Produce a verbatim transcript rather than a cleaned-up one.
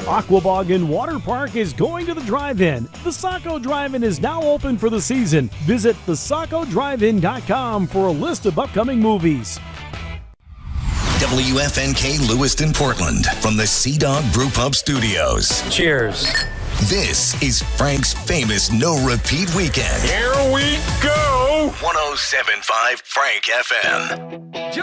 Aquabog Water Park is going to the drive-in. The Saco Drive-In is now open for the season. Visit the saco drive in dot com for a list of upcoming movies. W F N K Lewiston, Portland, from the Sea Dog Brew Pub Studios. Cheers. This is Frank's famous no-repeat weekend. Here we go! one oh seven point five Frank F M.